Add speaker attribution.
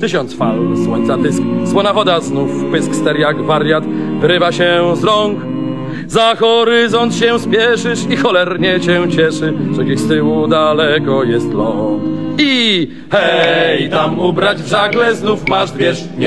Speaker 1: 1000 fal, słońca tysk, słona woda, znów pysk, ster jak wariat, wyrywa się z rąk. Za horyzont się spieszysz i cholernie cię cieszy, że gdzieś z tyłu daleko jest ląd. I hej, tam ubrać w żagle znów masz dwierzch.